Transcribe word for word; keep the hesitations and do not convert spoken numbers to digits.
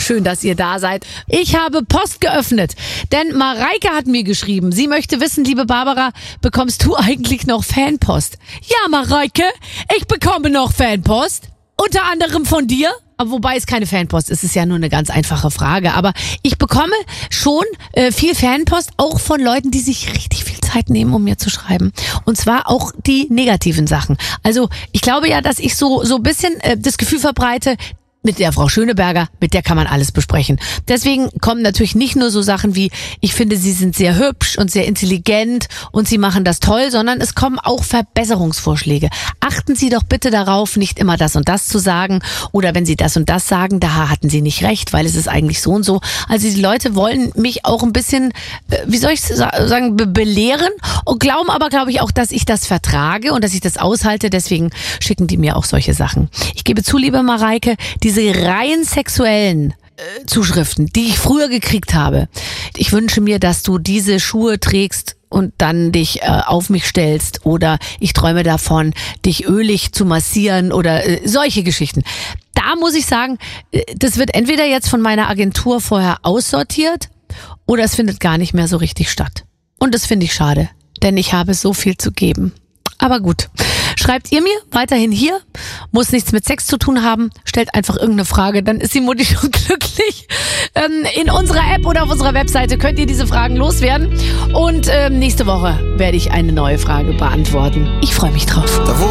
Schön, dass ihr da seid. Ich habe Post geöffnet, denn Mareike hat mir geschrieben. Sie möchte wissen, liebe Barbara, bekommst du eigentlich noch Fanpost? Ja, Mareike, ich bekomme noch Fanpost. Unter anderem von dir. Aber wobei es keine Fanpost ist, es ist ja nur eine ganz einfache Frage. Aber ich bekomme schon äh, viel Fanpost, auch von Leuten, die sich richtig viel Zeit nehmen, um mir zu schreiben. Und zwar auch die negativen Sachen. Also ich glaube ja, dass ich so so ein bisschen äh, das Gefühl verbreite, mit der Frau Schöneberger, mit der kann man alles besprechen. Deswegen kommen natürlich nicht nur so Sachen wie, ich finde, sie sind sehr hübsch und sehr intelligent und sie machen das toll, sondern es kommen auch Verbesserungsvorschläge. Achten Sie doch bitte darauf, nicht immer das und das zu sagen oder wenn Sie das und das sagen, da hatten Sie nicht recht, weil es ist eigentlich so und so. Also die Leute wollen mich auch ein bisschen, wie soll ich sagen, be- belehren und glauben aber, glaube ich, auch, dass ich das vertrage und dass ich das aushalte. Deswegen schicken die mir auch solche Sachen. Ich gebe zu, liebe Mareike, diese rein sexuellen äh, Zuschriften, die ich früher gekriegt habe. Ich wünsche mir, dass du diese Schuhe trägst und dann dich äh, auf mich stellst oder ich träume davon, dich ölig zu massieren oder äh, solche Geschichten. Da muss ich sagen, äh, das wird entweder jetzt von meiner Agentur vorher aussortiert oder es findet gar nicht mehr so richtig statt. Und das finde ich schade, denn ich habe so viel zu geben. Aber gut, schreibt ihr mir weiterhin hier, muss nichts mit Sex zu tun haben, stellt einfach irgendeine Frage, dann ist die Mutti schon glücklich. Ähm, in unserer App oder auf unserer Webseite könnt ihr diese Fragen loswerden und ähm, nächste Woche werde ich eine neue Frage beantworten. Ich freue mich drauf.